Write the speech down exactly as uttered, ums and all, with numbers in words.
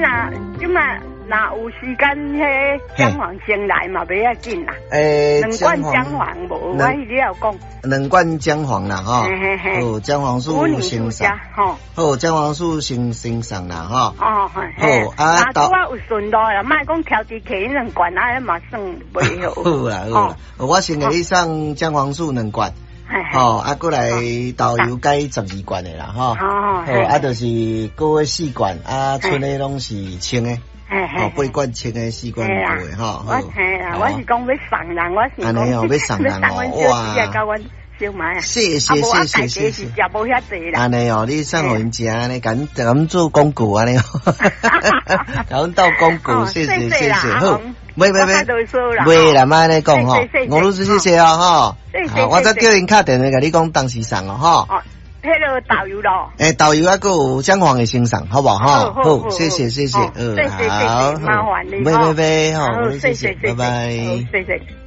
若即嘛若有时间，迄姜黄先来嘛，不要紧啦。 诶， 两罐姜黄无，我迄了讲。 两罐姜黄啦，吼。 嘿嘿嘿。 哦，姜黄素先上。 吼。 好，姜黄素先先上啦，吼。 哦， 嘿。好啊， 到。我有顺路啦，莫讲挑滴摕两罐啊，嘛算袂好。 好啦，好啦，我先给你上姜黄素两罐。吼，啊，过来豆油改十二罐的啦，吼。好，啊，就是高的四罐，啊，剩的拢是清的。哦，八罐清的，四罐无的，吼。 我嘿啦，我是讲要送人，我是讲。安尼哦，要送人哦，哇！谢谢谢谢谢谢。安尼哦，你送互因食安尼，敢敢做广告安尼哦。敢斗广告，谢谢谢谢。好，喂喂喂，喂啦，妈尼讲吼，我都是谢谢哦吼。好，我再叫因打电话甲你讲当时送哦吼。 迄个豆油咯， 诶，豆油啊，还有姜黄的先上，好不好？ 好，好， 谢谢，谢谢， 嗯，好， 麻烦你， 喂喂喂，好， 谢谢， 拜拜， 谢谢。